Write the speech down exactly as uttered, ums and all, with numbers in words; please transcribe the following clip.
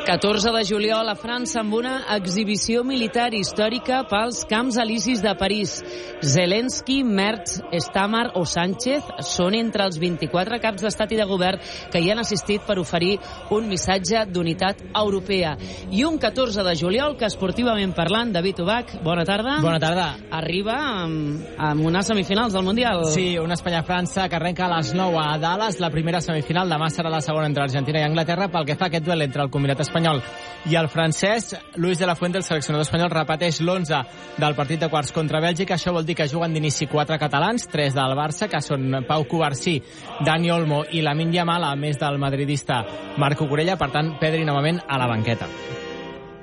catorze de juliol a França amb una exhibició militar històrica pels Camps Elisis de París. Zelensky, Merz, Stammer o Sánchez són entre els vint-i-quatre caps d'estat i de govern que hi han assistit per oferir un missatge d'unitat europea. I un catorze de juliol que, esportivament parlant, David Ubach, bona tarda. Bona tarda. Arriba amb, amb unes semifinals del Mundial. Sí, una Espanya-França que arrenca a les nou a Dallas, la primera semifinal. Demà serà la segona entre Argentina i Anglaterra pel que fa a aquest duel entre el combinat espanyol i el francès. Luis de la Fuente, el seleccionador espanyol, repeteix l'onze del partit de quarts contra Bèlgica. Això vol dir que juguen d'inici quatre catalans, tres del Barça, que són Pau Cubarsí, Dani Olmo i Lamine Yamal, a més del madridista Marco Kurella. Per tant, Pedri novament a la banqueta.